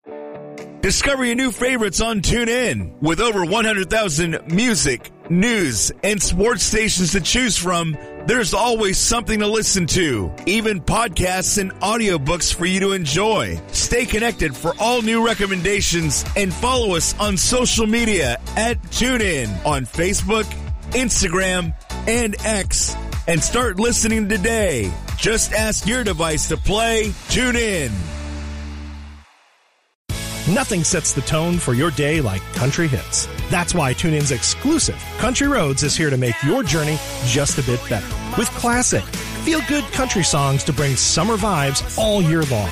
Discover your new favorites on TuneIn. With over 100,000 music, news, and sports stations to choose from, there's always something to listen to. Even podcasts and audiobooks for you to enjoy. Stay connected for all new recommendations and follow us on social media at TuneIn on Facebook, Instagram, and X. And start listening today. Just ask your device to play TuneIn. Nothing sets the tone for your day like country hits. That's why TuneIn's exclusive Country Roads is here to make your journey just a bit better. With classic, feel-good country songs to bring summer vibes all year long.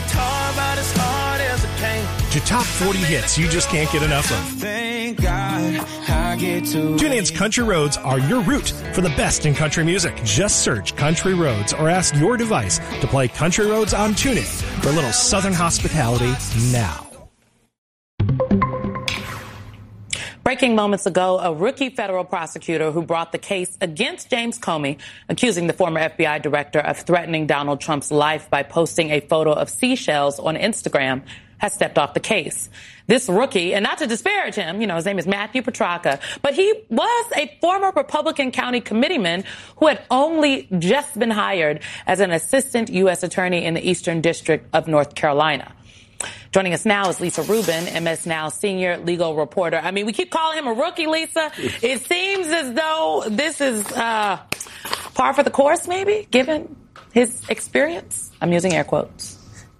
To top 40 hits you just can't get enough of. TuneIn's Country Roads are your route for the best in country music. Just search Country Roads or ask your device to play Country Roads on TuneIn for a little Southern hospitality now. Breaking moments ago, a rookie federal prosecutor who brought the case against James Comey, accusing the former FBI director of threatening Donald Trump's life by posting a photo of seashells on Instagram, has stepped off the case. This rookie, and not to disparage him, his name is Matthew Petracca, but he was a former Republican county committeeman who had only just been hired as an assistant U.S. attorney in the Eastern District of North Carolina. Joining us now is Lisa Rubin, MS Now senior legal reporter. I mean, we keep calling him a rookie, Lisa. It seems as though this is par for the course, maybe, given his experience. I'm using air quotes.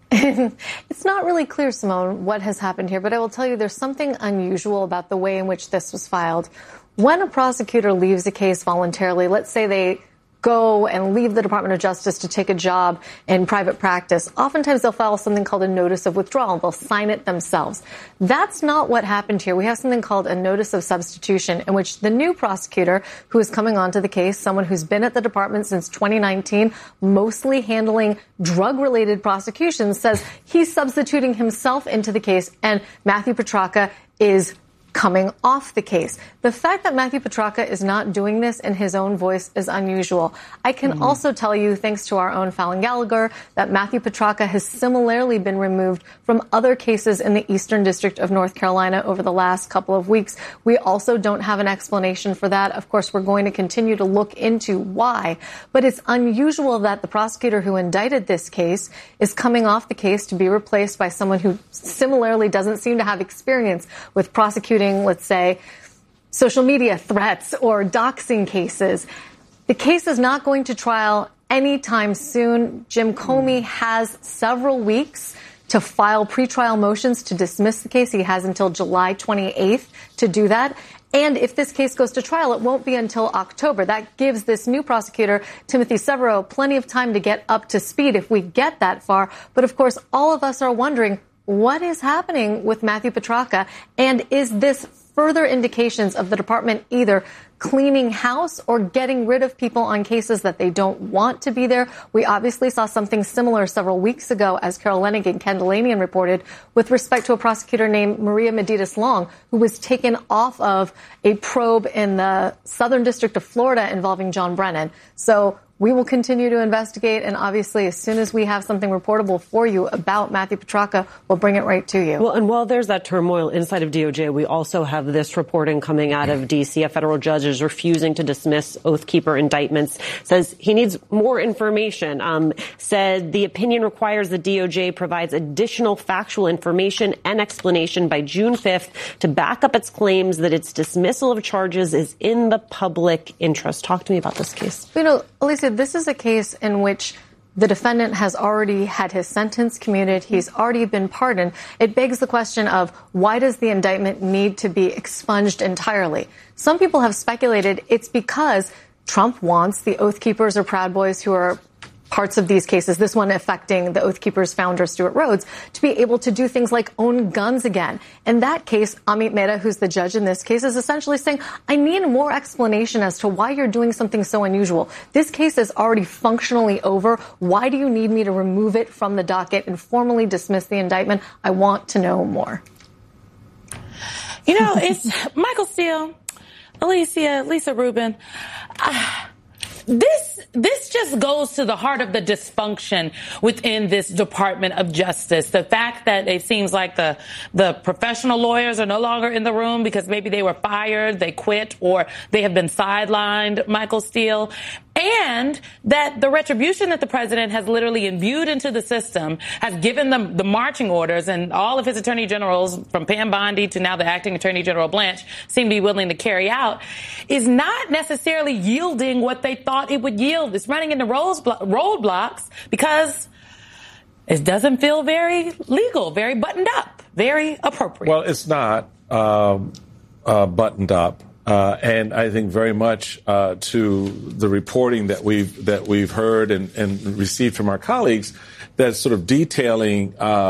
It's not really clear, Simone, what has happened here, but I will tell you there's something unusual about the way in which this was filed. When a prosecutor leaves a case voluntarily, let's say they go and leave the Department of Justice to take a job in private practice, oftentimes they'll file something called a notice of withdrawal. They'll sign it themselves. That's not what happened here. We have something called a notice of substitution, in which the new prosecutor who is coming onto the case, someone who's been at the department since 2019, mostly handling drug-related prosecutions, says he's substituting himself into the case, and Matthew Petracca is coming off the case. The fact that Matthew Petracca is not doing this in his own voice is unusual. I can also tell you, thanks to our own Fallon Gallagher, that Matthew Petracca has similarly been removed from other cases in the Eastern District of North Carolina over the last couple of weeks. We also don't have an explanation for that. Of course, we're going to continue to look into why. But it's unusual that the prosecutor who indicted this case is coming off the case to be replaced by someone who similarly doesn't seem to have experience with prosecuting, let's say, social media threats or doxing cases. The case is not going to trial anytime soon. Jim Comey has several weeks to file pretrial motions to dismiss the case. He has until July 28th to do that. And if this case goes to trial, it won't be until October. That gives this new prosecutor, Timothy Severo, plenty of time to get up to speed if we get that far. But of course, all of us are wondering, what is happening with Matthew Petracca? And is this further indications of the department either cleaning house or getting rid of people on cases that they don't want to be there? We obviously saw something similar several weeks ago, as Carol Leonnig and Ken Delanian reported, with respect to a prosecutor named Maria Meditas Long, who was taken off of a probe in the Southern District of Florida involving John Brennan. So we will continue to investigate, and obviously, as soon as we have something reportable for you about Matthew Petracca, we'll bring it right to you. Well, and while there's that turmoil inside of DOJ, we also have this reporting coming out of D.C. A federal judge is refusing to dismiss Oath Keeper indictments, says he needs more information, said the opinion requires the DOJ provides additional factual information and explanation by June 5th to back up its claims that its dismissal of charges is in the public interest. Talk to me about this case. Alicia, this is a case in which the defendant has already had his sentence commuted. He's already been pardoned. It begs the question of, why does the indictment need to be expunged entirely? Some people have speculated it's because Trump wants the Oath Keepers or Proud Boys who are parts of these cases, this one affecting the Oath Keepers founder, Stuart Rhodes, to be able to do things like own guns again. In that case, Amit Mehta, who's the judge in this case, is essentially saying, I need more explanation as to why you're doing something so unusual. This case is already functionally over. Why do you need me to remove it from the docket and formally dismiss the indictment? I want to know more. It's Michael Steele, Lisa Rubin. This just goes to the heart of the dysfunction within this Department of Justice. The fact that it seems like the professional lawyers are no longer in the room because maybe they were fired, they quit, or they have been sidelined, Michael Steele. And that the retribution that the president has literally imbued into the system, has given them the marching orders, and all of his attorney generals, from Pam Bondi to now the acting attorney general Blanche, seem to be willing to carry out, is not necessarily yielding what they thought it would yield. It's running into roadblocks because it doesn't feel very legal, very buttoned up, very appropriate. Well, it's not buttoned up. And I think very much to the reporting that we've heard and received from our colleagues, that's sort of detailing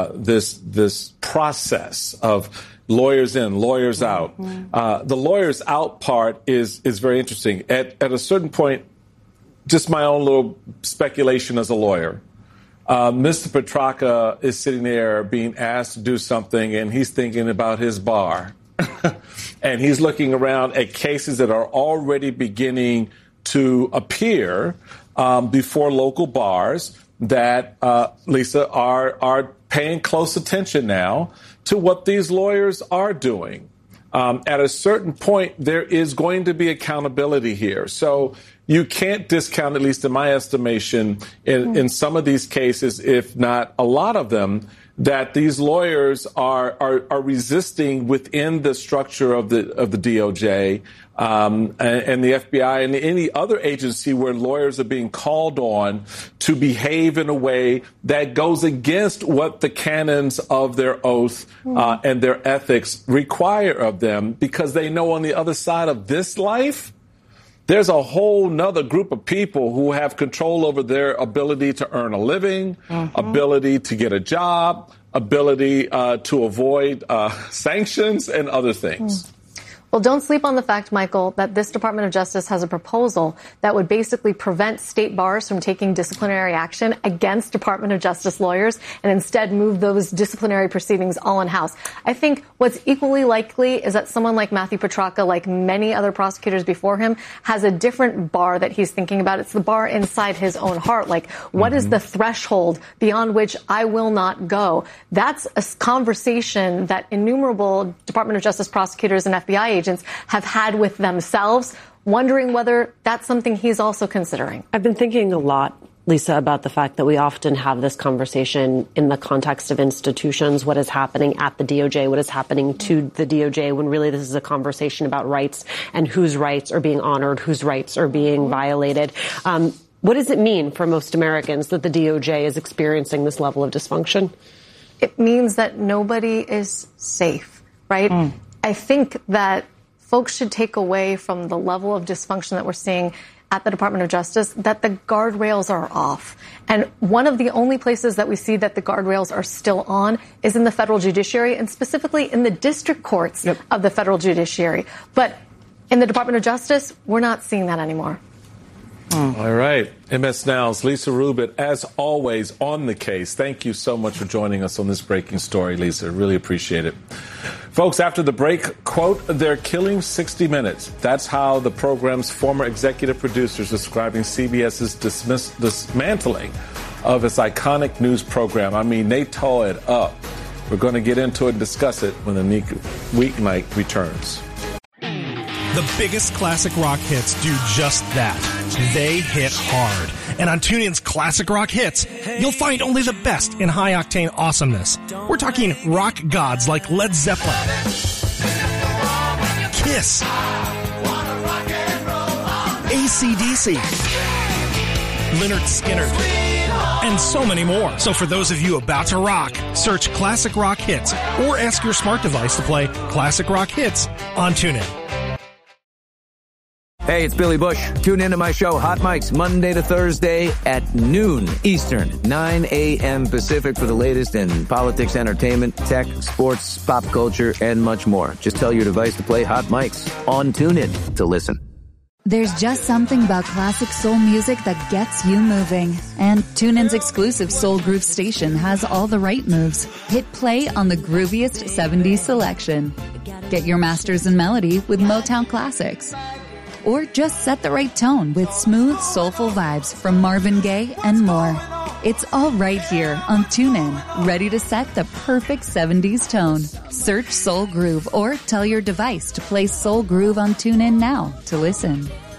this process of lawyers in, lawyers out. The lawyers out part is very interesting. At a certain point, just my own little speculation as a lawyer, Mr. Petracca is sitting there being asked to do something, and he's thinking about his bar. And he's looking around at cases that are already beginning to appear before local bars that, Lisa, are paying close attention now to what these lawyers are doing. At a certain point, there is going to be accountability here. So you can't discount, at least in my estimation, in some of these cases, if not a lot of them, that these lawyers are resisting within the structure of the DOJ and the FBI and any other agency where lawyers are being called on to behave in a way that goes against what the canons of their oath and their ethics require of them, because they know on the other side of this life, there's a whole nother group of people who have control over their ability to earn a living, ability to get a job, ability to avoid sanctions and other things. Well, don't sleep on the fact, Michael, that this Department of Justice has a proposal that would basically prevent state bars from taking disciplinary action against Department of Justice lawyers and instead move those disciplinary proceedings all in-house. I think what's equally likely is that someone like Matthew Petracca, like many other prosecutors before him, has a different bar that he's thinking about. It's the bar inside his own heart. Like, what is the threshold beyond which I will not go? That's a conversation that innumerable Department of Justice prosecutors and FBI agents have had with themselves, wondering whether that's something he's also considering. I've been thinking a lot, Lisa, about the fact that we often have this conversation in the context of institutions, what is happening at the DOJ, what is happening to the DOJ, when really this is a conversation about rights and whose rights are being honored, whose rights are being violated. What does it mean for most Americans that the DOJ is experiencing this level of dysfunction? It means that nobody is safe, right? I think that folks should take away from the level of dysfunction that we're seeing at the Department of Justice that the guardrails are off. And one of the only places that we see that the guardrails are still on is in the federal judiciary, and specifically in the district courts of the federal judiciary. But in the Department of Justice, we're not seeing that anymore. All right. MS Now's Lisa Rubin, as always, on the case. Thank you so much for joining us on this breaking story, Lisa. Really appreciate it. Folks, after the break, quote, they're killing 60 Minutes. That's how the program's former executive producers describing CBS's dismantling of its iconic news program. I mean, they tore it up. We're going to get into it and discuss it when the weeknight returns. The biggest classic rock hits do just that. They hit hard. And on TuneIn's Classic Rock Hits, you'll find only the best in high-octane awesomeness. We're talking rock gods like Led Zeppelin, Kiss, AC/DC, Lynyrd Skynyrd, and so many more. So for those of you about to rock, search Classic Rock Hits or ask your smart device to play Classic Rock Hits on TuneIn. Hey, it's Billy Bush. Tune into my show, Hot Mics, Monday to Thursday at noon Eastern, 9 a.m. Pacific for the latest in politics, entertainment, tech, sports, pop culture, and much more. Just tell your device to play Hot Mics on TuneIn to listen. There's just something about classic soul music that gets you moving. And TuneIn's exclusive Soul Groove station has all the right moves. Hit play on the grooviest 70s selection. Get your masters in melody with Motown Classics. or just set the right tone with smooth, soulful vibes from Marvin Gaye and more. It's all right here on TuneIn, ready to set the perfect 70s tone. Search Soul Groove or tell your device to play Soul Groove on TuneIn now to listen.